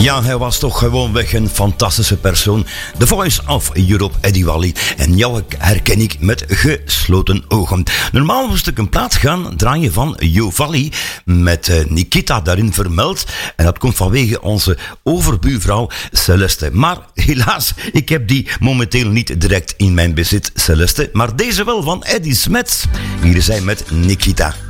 Ja, hij was toch gewoonweg een fantastische persoon. The Voice of Europe, Eddie Wally. En jou herken ik met gesloten ogen. Normaal moest ik een plaat gaan draaien van Jo Valley met Nikita daarin vermeld. En dat komt vanwege onze overbuurvrouw Celeste. Maar helaas, ik heb die momenteel niet direct in mijn bezit, Celeste. Maar deze wel van Eddie Smets. Hier is hij met Nikita.